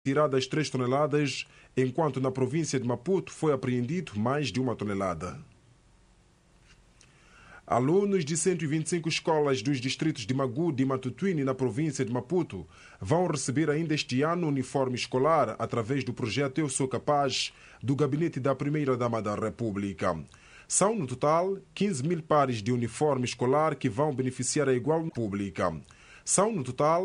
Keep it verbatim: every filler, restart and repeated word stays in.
tiradas três toneladas, enquanto na província de Maputo foi apreendido mais de uma tonelada. Alunos de cento e vinte e cinco escolas dos distritos de Magude e Matutuine, na província de Maputo, vão receber ainda este ano uniforme escolar através do projeto Eu Sou Capaz, do gabinete da Primeira-Dama da República. São, no total, quinze mil pares de uniforme escolar que vão beneficiar a igual pública. São, no total,